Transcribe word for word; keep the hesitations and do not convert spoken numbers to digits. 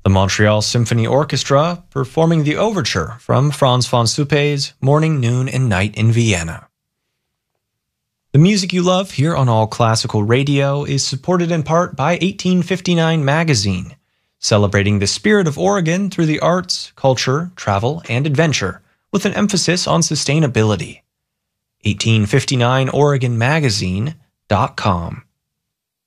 The Montreal Symphony Orchestra performing the overture from Franz von Suppe's Morning, Noon, and Night in Vienna. The music you love here on All Classical Radio is supported in part by eighteen fifty-nine Magazine, celebrating the spirit of Oregon through the arts, culture, travel, and adventure, with an emphasis on sustainability. eighteen fifty-nine Oregon Magazine dot com